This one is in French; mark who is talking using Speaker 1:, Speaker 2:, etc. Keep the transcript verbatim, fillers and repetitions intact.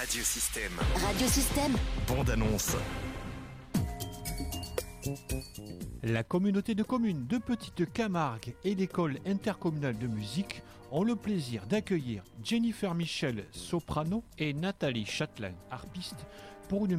Speaker 1: Radiosystème.
Speaker 2: Radiosystème.
Speaker 1: Bande annonce.
Speaker 3: La communauté de communes de Petite Camargue et l'école intercommunale de musique ont le plaisir d'accueillir Jennifer Michel, soprano, et Nathalie Chatelain, harpiste, pour une